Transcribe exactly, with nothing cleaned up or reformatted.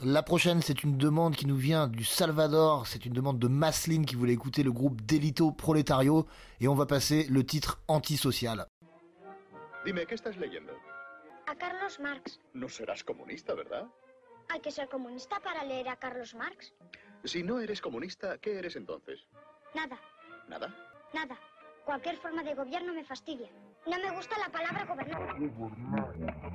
La prochaine, c'est une demande qui nous vient du Salvador. C'est une demande de Masseline qui voulait écouter le groupe Delito Proletario. Et on va passer le titre Antisocial. Dime, ¿qué estás leyendo? A Carlos Marx. No serás comunista, ¿verdad? ¿Hay que ser comunista para leer a Carlos Marx? Si no eres comunista, ¿qué eres entonces? Nada, ¿Nada? nada. Cualquier forma de gobierno me fastidia. No me gusta la palabra gobernar.